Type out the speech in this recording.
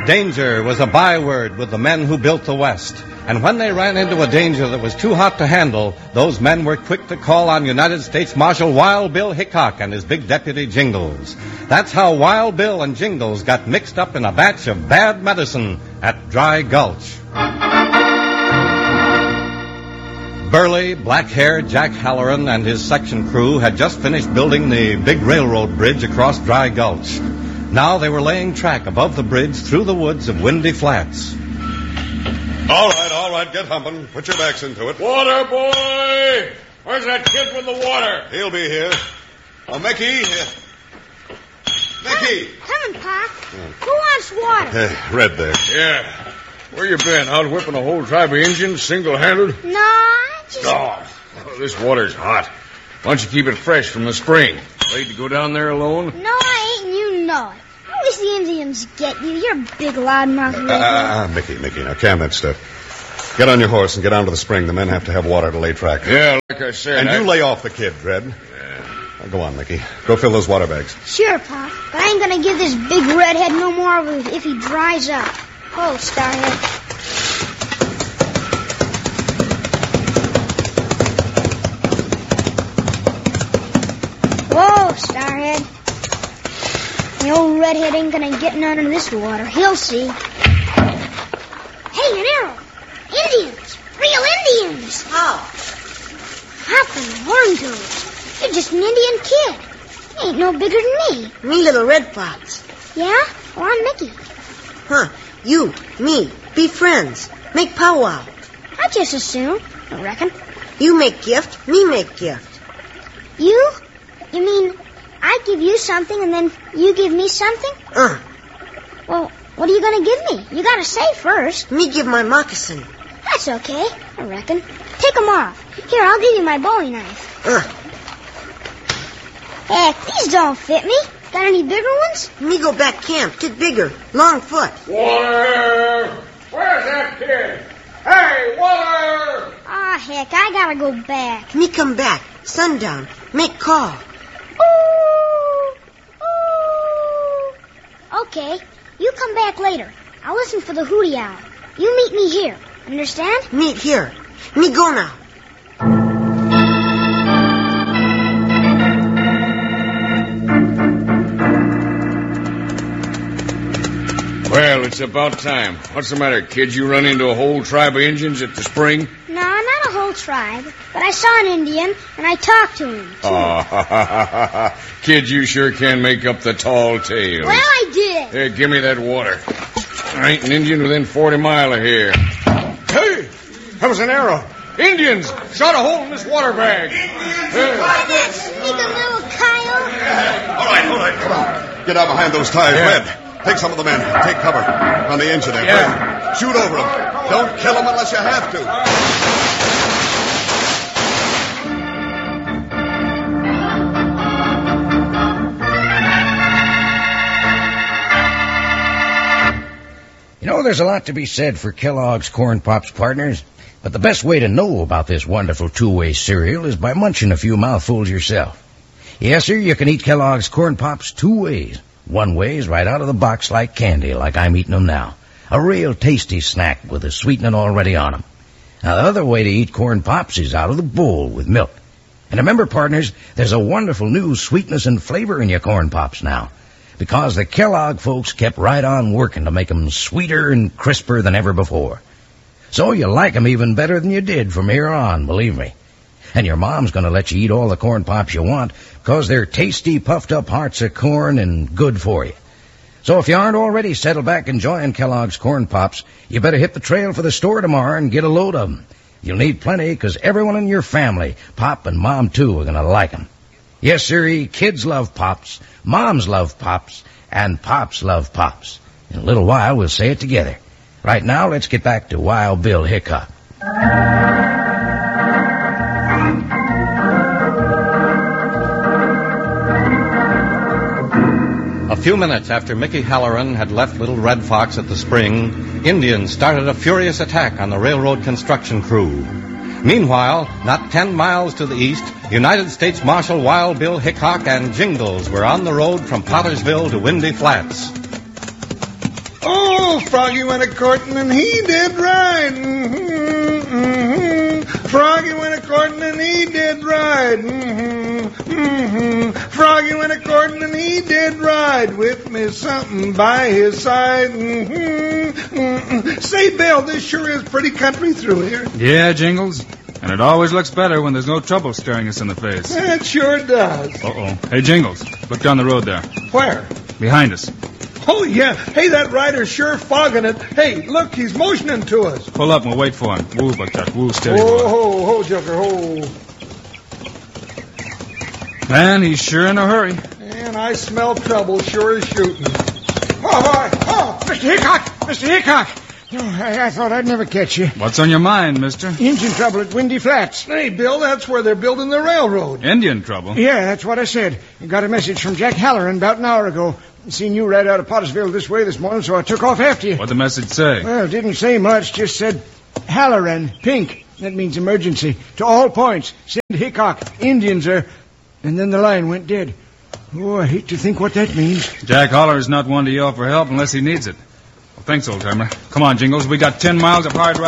Danger was a byword with the men who built the West. And when they ran into a danger that was too hot to handle, those men were quick to call on United States Marshal Wild Bill Hickok and his big deputy Jingles. That's how Wild Bill and Jingles got mixed up in a batch of bad medicine at Dry Gulch. Burly, black-haired Jack Halloran and his section crew had just finished building the big railroad bridge across Dry Gulch. Now they were laying track above the bridge through the woods of Windy Flats. All right, get humping. Put your backs into it. Water, boy! Where's that kid with the water? He'll be here. Oh, Mickey. Mickey! Coming, Pop. Who wants water? Hey, Red there. Yeah. Where you been? Out whipping a whole tribe of Indians, single-handed? No, I just... Oh, this water's hot. Why don't you keep it fresh from the spring? Ready to go down there alone? No, I ain't, and you know it. I wish the Indians get you. You're a big loudmouth. Mickey, now calm that stuff. Get on your horse and get down to the spring. The men have to have water to lay track. Yeah, like I said. And you lay off the kid, Red. Yeah. Now, go on, Mickey. Go fill those water bags. Sure, Pop. But I ain't gonna give this big redhead no more of it if he dries up. Oh, Starhead. Whoa, Starhead. The old redhead ain't gonna get none of this water. He'll see. Hey, an arrow. Indians. Real Indians. How? Hop and horn-toads. You're just an Indian kid. You ain't no bigger than me. Me, little Red Fox. Yeah? Well, I'm Mickey. Huh. You, me, be friends. Make powwow. I just as soon, I reckon. You make gift, me make gift. You? You mean I give you something and then you give me something? Well, what are you going to give me? You got to say first. Me give my moccasin. That's okay, I reckon. Take 'em off. Here, I'll give you my bowie knife. Heck, these don't fit me. Got any bigger ones? Me go back camp, get bigger. Long foot. Water! Where's that kid? Hey, water! Ah, heck, I gotta go back. Me come back. Sundown. Make call. Ooh! Ooh! Okay, you come back later. I'll listen for the hootie owl. You meet me here. Understand? Meet here. Me go now. Well, it's about time. What's the matter, kid? You run into a whole tribe of Indians at the spring? No, not a whole tribe. But I saw an Indian, and I talked to him, too. Oh, kid, you sure can make up the tall tales. Well, I did. Here, give me that water. There ain't an Indian within 40 miles of here. Hey, that was an arrow. Indians! Shot a hole in this water bag. That sneaking little coyote. All right, come on. Get out behind those tires, Red. Take some of the men. Take cover on the engine there. Yeah. Shoot over them. Don't kill them unless you have to. You know, there's a lot to be said for Kellogg's Corn Pops partners, but the best way to know about this wonderful two-way cereal is by munching a few mouthfuls yourself. Yes, sir, you can eat Kellogg's Corn Pops two ways. One way is right out of the box like candy, like I'm eating them now. A real tasty snack with the sweetening already on them. Now, the other way to eat Corn Pops is out of the bowl with milk. And remember, partners, there's a wonderful new sweetness and flavor in your Corn Pops now. Because the Kellogg folks kept right on working to make them sweeter and crisper than ever before. So you like them even better than you did from here on, believe me. And your mom's going to let you eat all the Corn Pops you want because they're tasty, puffed-up hearts of corn and good for you. So if you aren't already settled back enjoying Kellogg's Corn Pops, you better hit the trail for the store tomorrow and get a load of them. You'll need plenty because everyone in your family, Pop and Mom too, are going to like them. Yes, sirree, kids love Pops, moms love Pops, and Pops love Pops. In a little while, we'll say it together. Right now, let's get back to Wild Bill Hickok. A few minutes after Mickey Halloran had left Little Red Fox at the spring, Indians started a furious attack on the railroad construction crew. Meanwhile, not 10 miles to the east, United States Marshal Wild Bill Hickok and Jingles were on the road from Pottersville to Windy Flats. Oh! Oh, Froggy went a-courting and he did ride. Froggy went a-courting and he did ride. Froggy went a-courting and he did ride with me something by his side. Say, Bill, this sure is pretty country through here. Yeah, Jingles. And it always looks better when there's no trouble staring us in the face. It sure does. Uh-oh. Hey, Jingles, look down the road there. Where? Behind us. Oh, yeah. Hey, that rider's sure fogging it. Hey, look, he's motioning to us. Pull up and we'll wait for him. Woo, Buckchuck, woo, steady. Ho, Joker, ho. Man, he's sure in a hurry. And I smell trouble, sure as shooting. Oh, Mr. Hickok! Mr. Hickok! Oh, I thought I'd never catch you. What's on your mind, mister? Engine trouble at Windy Flats. Hey, Bill, that's where they're building the railroad. Indian trouble? Yeah, that's what I said. I got a message from Jack Halloran about an hour ago. Seen you ride out of Pottersville this way this morning, so I took off after you. What'd the message say? Well, it didn't say much. Just said, Halloran, pink. That means emergency. To all points. Send Hickok. Indians are... And then the line went dead. Oh, I hate to think what that means. Jack Holler is not one to yell for help unless he needs it. Well, thanks, old-timer. Come on, Jingles. We got 10 miles of hard ride.